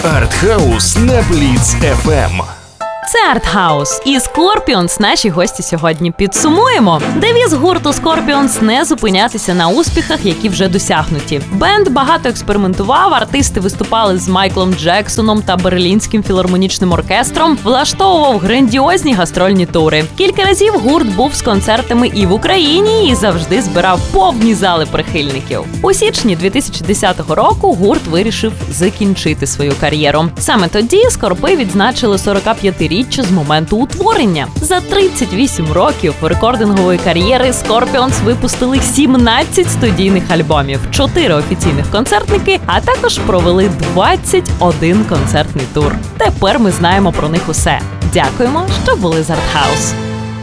Артхаус на Бліц FM. Це Артхаус і Скорпіонс наші гості сьогодні. Підсумуємо. Девіз гурту Скорпіонс – не зупинятися на успіхах, які вже досягнуті. Бенд багато експериментував, артисти виступали з Майклом Джексоном та Берлінським філармонічним оркестром, влаштовував грандіозні гастрольні тури. Кілька разів гурт був з концертами і в Україні, і завжди збирав повні зали прихильників. У січні 2010 року гурт вирішив закінчити свою кар'єру. Саме тоді Скорпи відзначили 45-річчя з моменту утворення. За 38 років рекордингової кар'єри Скорпіонс випустили 17 студійних альбомів, 4 офіційних концертники, а також провели 21 концертний тур. Тепер ми знаємо про них усе. Дякуємо, що були з Артхаус.